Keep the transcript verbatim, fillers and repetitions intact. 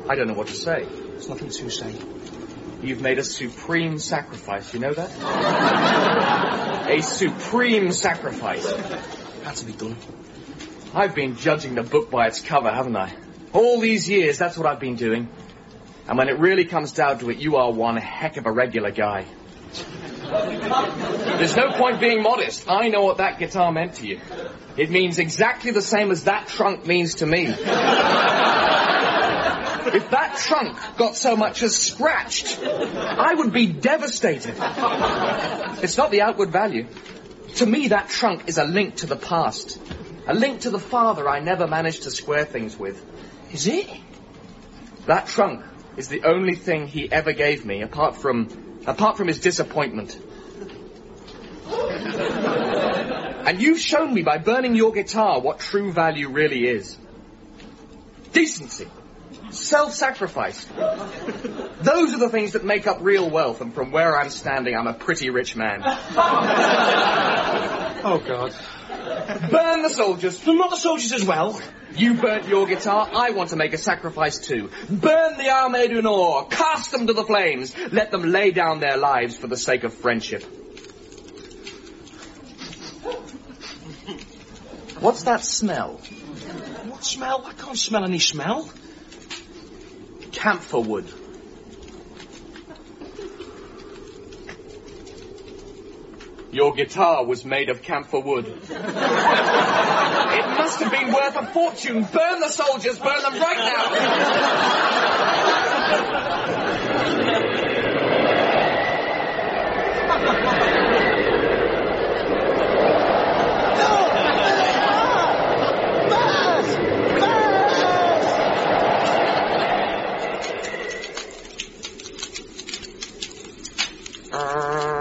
I don't know what to say. There's nothing to say. You've made a supreme sacrifice, you know that? A supreme sacrifice. Had to be done. I've been judging the book by its cover, haven't I? All these years, that's what I've been doing. And when it really comes down to it, you are one heck of a regular guy. There's no point being modest. I know what that guitar meant to you. It means exactly the same as that trunk means to me. If that trunk got so much as scratched, I would be devastated. It's not the outward value. To me, that trunk is a link to the past. A link to the father I never managed to square things with. Is it? That trunk is the only thing he ever gave me, apart from, apart from his disappointment. And you've shown me by burning your guitar what true value really is. Decency. Self-sacrifice. Those are the things that make up real wealth, and from where I'm standing, I'm a pretty rich man. Oh, God. Burn the soldiers. But not the soldiers as well. You burnt your guitar, I want to make a sacrifice too. Burn the Armée du Nord. Cast them to the flames. Let them lay down their lives for the sake of friendship. What's that smell? What smell? I can't smell any smell. Camphor wood. Your guitar was made of camphor wood. It must have been worth a fortune. Burn the soldiers, burn them right now. Uh...